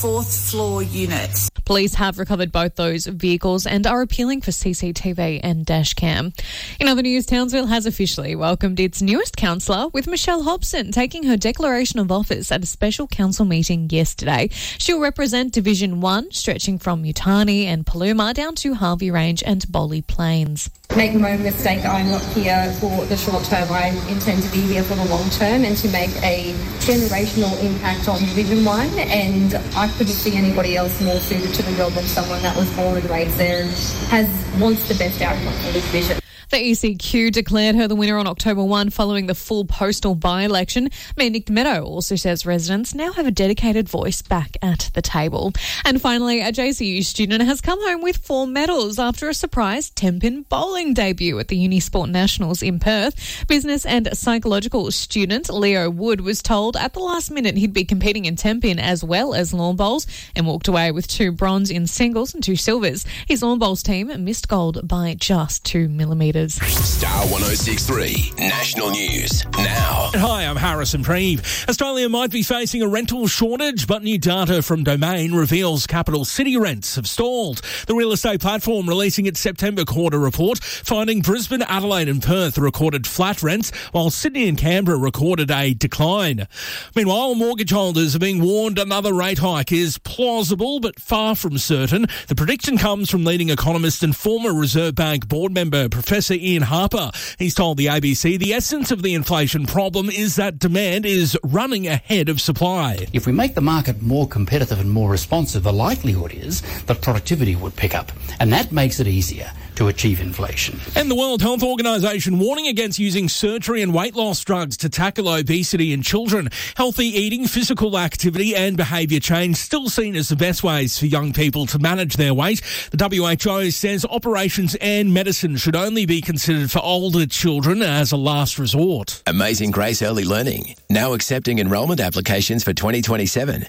fourth floor unit. Police have recovered both those vehicles and are appealing for CCTV and dash cam. In other news, Townsville has officially welcomed its newest councillor, with Michelle Hobson taking her declaration of office at a special council meeting yesterday. She'll represent Division 1, stretching from Mutani and Paluma down to Harvey Range and Bolly Plains. Make no mistake, I'm not here for the short term. I intend to be here for the long term and to make a generational impact on Division 1, and I couldn't see anybody else more suited to the job than someone that was born and raised there and wants the best outcome for this division. The ECQ declared her the winner on October 1 following the full postal by-election. Mayor Nick Meadow also says residents now have a dedicated voice back at the table. And finally, a JCU student has come home with 4 medals after a surprise 10-pin bowling debut at the Unisport Nationals in Perth. Business and psychological student Leo Wood was told at the last minute he'd be competing in 10-pin as well as lawn bowls and walked away with 2 bronze in singles and 2 silvers. His lawn bowls team missed gold by just 2 millimetres. Star 106.3 National News now. Hi, I'm Harrison Preeve. Australia might be facing a rental shortage, but new data from Domain reveals capital city rents have stalled. The real estate platform releasing its September quarter report, finding Brisbane, Adelaide and Perth recorded flat rents, while Sydney and Canberra recorded a decline. Meanwhile, mortgage holders are being warned another rate hike is plausible but far from certain. The prediction comes from leading economist and former Reserve Bank board member Professor Ian Harper. He's told the ABC the essence of the inflation problem is that demand is running ahead of supply. If we make the market more competitive and more responsive, the likelihood is that productivity would pick up, and that makes it easier to achieve inflation. And the World Health Organization warning against using surgery and weight loss drugs to tackle obesity in children. Healthy eating, physical activity and behaviour change still seen as the best ways for young people to manage their weight. The WHO says operations and medicine should only be considered for older children as a last resort. Amazing Grace Early Learning, now accepting enrolment applications for 2027.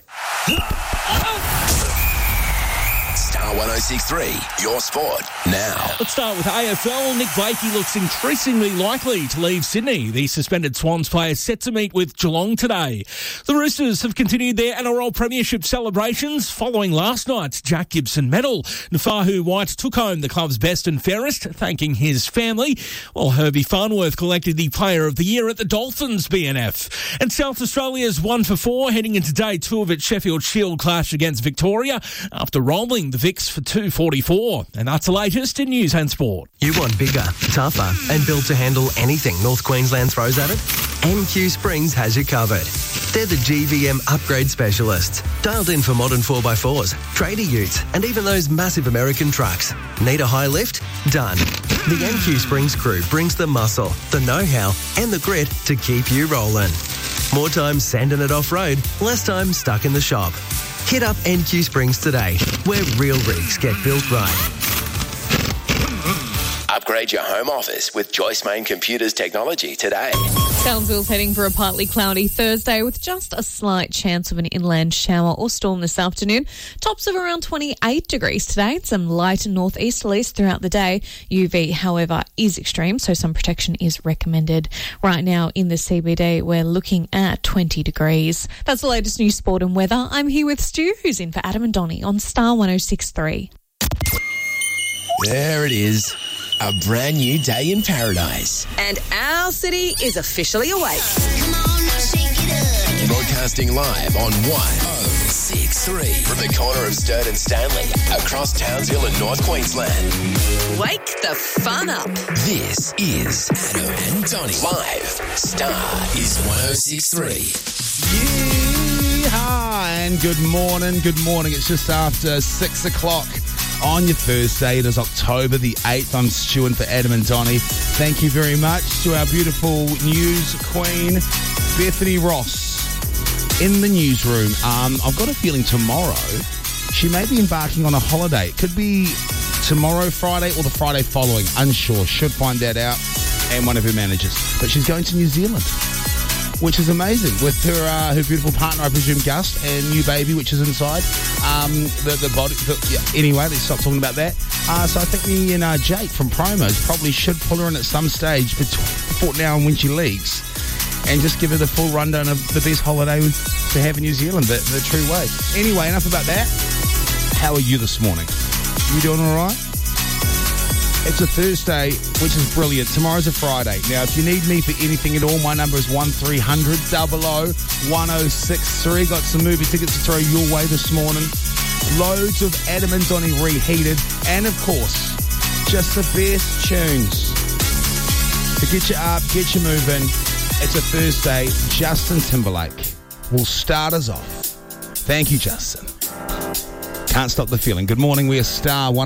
Star 106.3, your sport now. Let's start with AFL. Nick Blakey looks increasingly likely to leave Sydney. The suspended Swans player set to meet with Geelong today. The Roosters have continued their NRL Premiership celebrations following last night's Jack Gibson medal. Nafahu White took home the club's best and fairest, thanking his family, while Herbie Farnworth collected the Player of the Year at the Dolphins BNF. And South Australia's 1 for 4 heading into day 2 of its Sheffield Shield clash against Victoria after rolling the Vics for 244. And that's the latest in news and sport. You want bigger, tougher and built to handle anything North Queensland throws at it? NQ Springs has you covered. They're the GVM upgrade specialists. Dialed in for modern 4x4s, trader utes and even those massive American trucks. Need a high lift? Done. The NQ Springs crew brings the muscle, the know-how and the grit to keep you rolling. More time sanding it off-road, less time stuck in the shop. Hit up NQ Springs today, where real rigs get built right. Upgrade your home office with Joyce Main Computers technology today. Townsville's heading for a partly cloudy Thursday with just a slight chance of an inland shower or storm this afternoon. Tops of around 28 degrees today. Some light northeasterlies throughout the day. UV, however, is extreme, so some protection is recommended. Right now in the CBD, we're looking at 20 degrees. That's the latest news, sport and weather. I'm here with Stu, who's in for Adam and Donnie on Star 106.3. There it is. A brand new day in paradise. And our city is officially awake. Broadcasting live on 106.3 from the corner of Sturt and Stanley across Townsville and North Queensland. Wake the fun up. This is Adam and Donnie live. Star is 106.3. Yeehaw and good morning. Good morning. It's just after 6 o'clock. On your Thursday, it is October the 8th. I'm Stu in for Adam and Donnie. Thank you very much to our beautiful news queen, Bethany Ross, in the newsroom. I've got a feeling tomorrow she may be embarking on a holiday. It could be tomorrow, Friday, or the Friday following. Unsure. Should find that out. And one of her managers. But she's going to New Zealand, which is amazing, with her beautiful partner, I presume, Gus, and new baby, which is inside. Anyway, let's stop talking about that. So I think me and Jake from Promos probably should pull her in at some stage before now and when she leaves, and just give her the full rundown of the best holiday to have in New Zealand, the true way. Anyway, enough about that. How are you this morning? You doing all right? It's a Thursday, which is brilliant. Tomorrow's a Friday. Now, if you need me for anything at all, my number is 1300 00 1063. Got some movie tickets to throw your way this morning. Loads of Adam and Donnie Reheated. And, of course, just the best tunes to get you up, get you moving. It's a Thursday. Justin Timberlake will start us off. Thank you, Justin. Can't stop the feeling. Good morning. We are Star 1.